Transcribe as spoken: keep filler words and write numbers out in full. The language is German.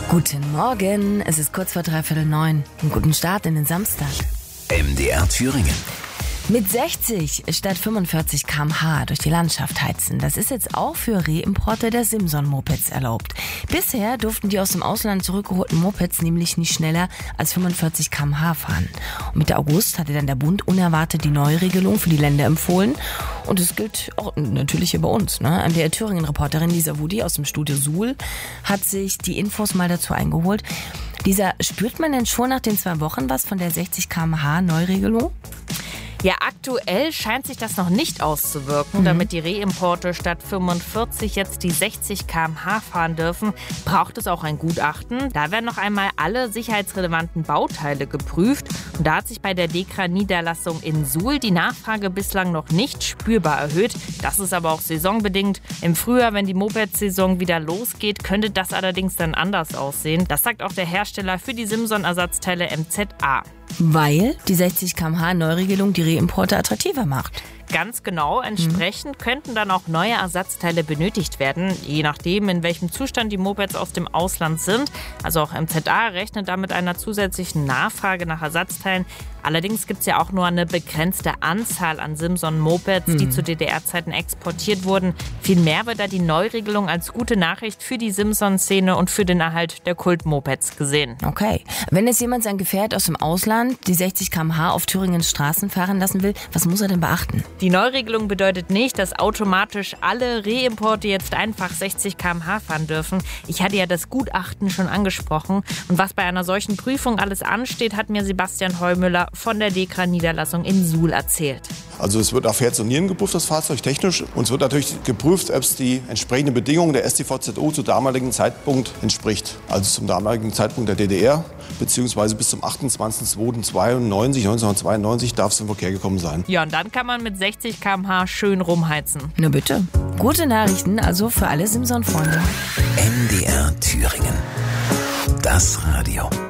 Guten Morgen, es ist kurz vor dreiviertel neun. Einen guten Start in den Samstag. M D R Thüringen. Mit sechzig statt fünfundvierzig Kilometer pro Stunde durch die Landschaft heizen. Das ist jetzt auch für Reimporte der Simson-Mopeds erlaubt. Bisher durften die aus dem Ausland zurückgeholten Mopeds nämlich nicht schneller als fünfundvierzig Kilometer pro Stunde fahren. Und Mitte August hatte dann der Bund unerwartet die Neuregelung für die Länder empfohlen. Und es gilt auch natürlich hier bei uns. Ne? M D R Thüringen-Reporterin Lisa Wudi aus dem Studio Suhl hat sich die Infos mal dazu eingeholt. Lisa, spürt man denn schon nach den zwei Wochen was von der sechzig Kilometer pro Stunde Neuregelung? Ja, aktuell scheint sich das noch nicht auszuwirken. Mhm. Damit die Reimporte statt fünfundvierzig jetzt die sechzig Kilometer pro Stunde fahren dürfen, braucht es auch ein Gutachten. Da werden noch einmal alle sicherheitsrelevanten Bauteile geprüft. Und da hat sich bei der DEKRA-Niederlassung in Suhl die Nachfrage bislang noch nicht spürbar erhöht. Das ist aber auch saisonbedingt. Im Frühjahr, wenn die Moped-Saison wieder losgeht, könnte das allerdings dann anders aussehen. Das sagt auch der Hersteller für die Simson-Ersatzteile M Z A. Weil die sechzig Kilometer pro Stunde Neuregelung die Reimporte attraktiver macht. Ganz genau. Entsprechend mhm. könnten dann auch neue Ersatzteile benötigt werden, je nachdem, in welchem Zustand die Mopeds aus dem Ausland sind. Also auch M Z A rechnet da mit einer zusätzlichen Nachfrage nach Ersatzteilen. Allerdings gibt es ja auch nur eine begrenzte Anzahl an Simson-Mopeds, mhm. die zu D D R-Zeiten exportiert wurden. Vielmehr wird da die Neuregelung als gute Nachricht für die Simson-Szene und für den Erhalt der Kult-Mopeds gesehen. Okay. Wenn jetzt jemand sein Gefährt aus dem Ausland die sechzig Kilometer pro Stunde auf Thüringens Straßen fahren lassen will, was muss er denn beachten? Die Neuregelung bedeutet nicht, dass automatisch alle Reimporte jetzt einfach sechzig Kilometer pro Stunde fahren dürfen. Ich hatte ja das Gutachten schon angesprochen. Und was bei einer solchen Prüfung alles ansteht, hat mir Sebastian Heumüller von der DEKRA-Niederlassung in Suhl erzählt. Also es wird auf Herz und Nieren geprüft, das Fahrzeug technisch. Und es wird natürlich geprüft, ob es die entsprechenden Bedingungen der S t V Z O zu damaligen Zeitpunkt entspricht. Also zum damaligen Zeitpunkt der D D R, beziehungsweise bis zum achtundzwanzigsten zweiten neunzehnhundertzweiundneunzig darf es im Verkehr gekommen sein. Ja, und dann kann man mit sechzig Kilometer pro Stunde schön rumheizen. Na bitte. Gute Nachrichten also für alle Simson-Freunde. M D R Thüringen. Das Radio.